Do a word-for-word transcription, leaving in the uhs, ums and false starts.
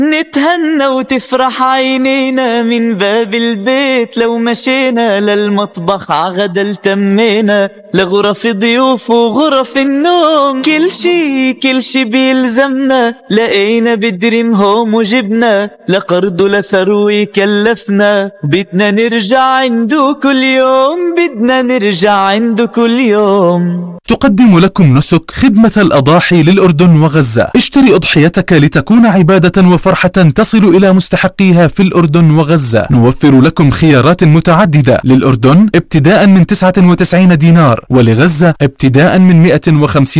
نتهنى وتفرح عينينا من باب البيت، لو مشينا للمطبخ عغدا التمينا، لغرف ضيوف وغرف النوم، كل شي كل شي بيلزمنا، لقينا بدريم هوم وجبنا، لقرض لثروي كلفنا، بدنا نرجع عنده كل يوم، بدنا نرجع عنده كل يوم. تقدم لكم نسك خدمة الأضاحي للأردن وغزة. اشتري أضحيتك لتكون عبادة وفرحة تصل إلى مستحقيها في الأردن وغزة. نوفر لكم خيارات متعددة، للأردن ابتداء من تسعة وتسعين دينار، ولغزة ابتداء من مئة وخمسين